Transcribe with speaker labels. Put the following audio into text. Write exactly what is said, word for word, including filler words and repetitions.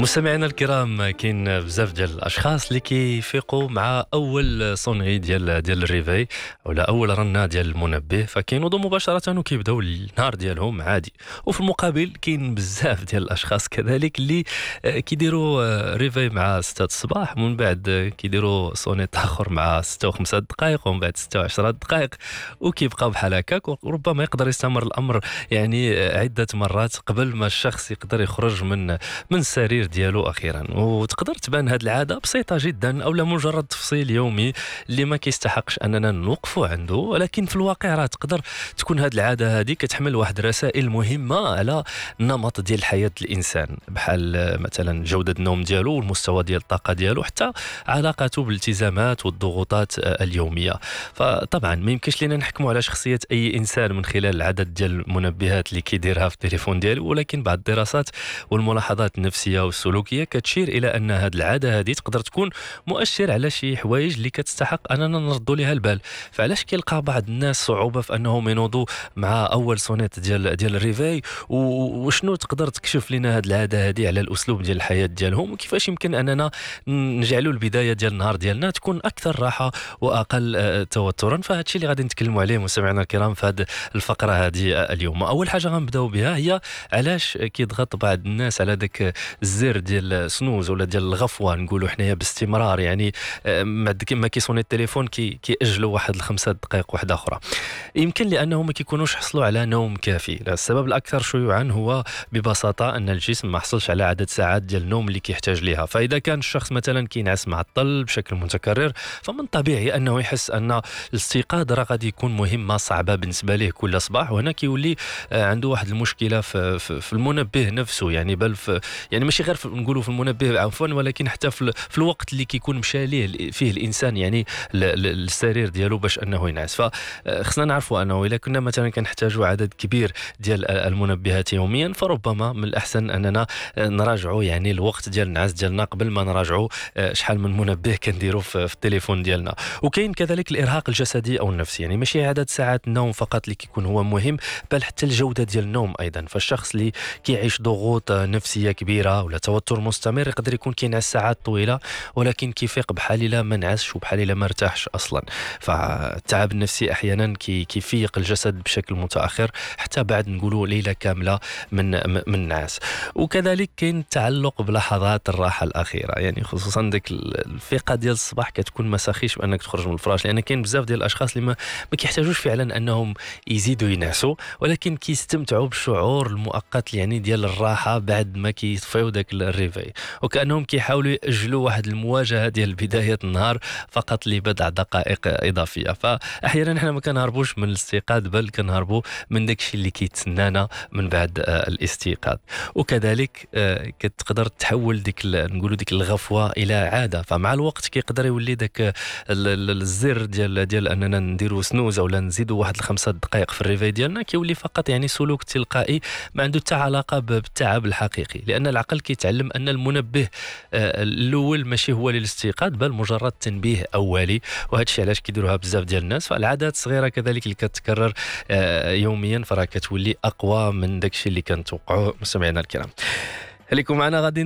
Speaker 1: مستمعينا الكرام، كاين بزاف ديال الاشخاص اللي كيفيقوا مع اول صونغي ديال ديال الريفي ولا اول رنه ديال المنبه، فكينوضوا مباشره وكيبداو النهار ديالهم عادي. وفي المقابل كاين بزاف ديال الاشخاص كذلك اللي آه، كيديروا آه، ريفي مع ستة الصباح، ومن بعد آه، كيديروا صونيت اخر مع ستة وخمسة دقائق، ومن بعد ستة وعشرة دقائق، وكيبقى بحال هكاك. وربما يقدر يستمر الامر يعني آه، عده مرات قبل ما الشخص يقدر يخرج من من السرير ديالو اخيرا. وتقدر تبان هذه العاده بسيطه جدا او لا مجرد تفصيل يومي اللي ما كيستحقش اننا نوقفوا عنده، ولكن في الواقع راه تقدر تكون هذه العاده هذه كتحمل واحد الرسائل مهمه على النمط ديال حياه الانسان، بحال آه، مثلا جوده النوم ديالو والمستوى ديال الطاقه ديالو، حتى علاقته بالالتزامات والضغوطات آه، اليوميه. فطبعا ما يمكنش لنا نحكموا على شخصيه اي انسان من خلال العدد ديال المنبهات اللي كيديرها في التليفون ديالو، ولكن بعض الدراسات والملاحظات النفسيه والسلوكيه كتشير الى ان هذه العاده هذه تقدر تكون مؤشر على شي حوايج اللي كتستحق اننا نردوا لها البال. فعلاش كيلقى بعض الناس صعوبه في انهم ينوضوا مع اول سونيت ديال ديال الريفي، و- وشنو تقدر تكشف لنا هذه العاده هذه على الاسلوب ديال الحياه ديالهم، وكيفاش يمكن اننا نجعلوا البدايه ديال النهار ديالنا تكون اكثر راحه واقل آه، توترا. فهذا الشيء اللي غادي نتكلموا عليه مستمعينا الكرام في هذه الفقره هذه آه، اليوم. اول حاجه غنبداو بها هي علاش كيضغط بعض الناس على داك الزر ديال سنوز ولا ديال الغفوه، نقولوا حنايا باستمرار، يعني آه، ما دك- ما كيصوني التليفون كي كيأجلوا واحد الخمسة دقائق واحده اخرى. يمكن لانهم ما كيكونوش حصلوا على نوم كافي. لا، السبب الاكثر شيوعا هو ببساطه ان الجسم ما حصلش على عدد ساعات ديال النوم اللي كيحتاج ليها. فاذا كان الشخص مثلا كينعس معطل بشكل متكرر، فمن طبيعي انه يحس ان الاستيقاظ راه غادي يكون مهمه صعبه بالنسبه ليه كل صباح، وهنا كيولي آه، عنده واحد المشكله في, في, في المنبه نفسه، يعني بل في يعني ماشي غير في نقولوا في المنبه عفوا، ولكن حتى في, ال- في الوقت اللي كيكون مشى ليه فيه الانسان يعني ل- ل- للسرير ديالو باش انه ينعس. فخصنا نعرفوا انه الا كنا مثلا كنحتاجوا عدد كبير ديال المنبهات يوميا، فربما من الاحسن اننا نراجعوا يعني الوقت ديال النعاس ديالنا قبل ما نراجعوا آه، شحال من منبه كنديروا في, في التليفون ديالنا. وكاين كذلك الارهاق الجسدي او النفسي، يعني ماشي عدد ساعات النوم فقط اللي كيكون هو مهم، بل حتى الجوده ديال النوم ايضا. فالشخص اللي كيعيش ضغوط آه، نفسيه كبيره ولا توتر مستمر يقدر يكون كينعس ساعات طويله، ولكن كيفيق بحال الا ما نعسش وبحال الا ما ارتاحش اصلا. فالتعب النفسي احيانا كي كيفيق الجسد بشكل متاخر حتى بعد نقولوا ليله كامله من من النعاس. وكذلك كاين التعلق بلحظات الراحه الاخيره، يعني خصوصا ديك الفيقه ديال الصباح كتكون ما ساخيش بانك تخرج من الفراش، لان كاين بزاف ديال الاشخاص اللي ما, ما كيحتاجوش فعلا انهم يزيدوا ينعسوا، ولكن كيستمتعوا بالشعور المؤقت يعني ديال الراحه بعد ما كيطفيو داك الريفي، وكانهم كيحاولوا ياجلوا واحد المواجهه ديال بدايه النهار فقط لبضع دقائق اضافيه. فاحيانا احنا ما كنهربوش من الاستيقاظ، بل كنهربوا من داك الشيء اللي كيتسنانا من بعد آه، الاستيقاظ. وكذلك آه، كتقدر تحول ديك ال- نقولوا ديك الغفوه الى عاده. فمع الوقت كيقدر يولي داك ال- ال- الزر ديال ديال اننا نديروا سنوز او نزيدوا واحد الخمسة دقائق في الريفي ديالنا كيولي فقط يعني سلوك تلقائي ما عنده حتى علاقه ب- بالتعب الحقيقي، لان العقل كيتعلم ان المنبه آه، الاول ماشي هو للاستيقاظ بل مجرد تنبيه اولي. وهذا الشيء علاش كيديروها بزاف ديال الناس. فالعادات الصغيره كذلك اللي كتكرر آه، يوميا فراه كتولي اقوى من داك الشيء اللي كنتوقعوه. مستمعينا الكرام، خليكم معنا غادي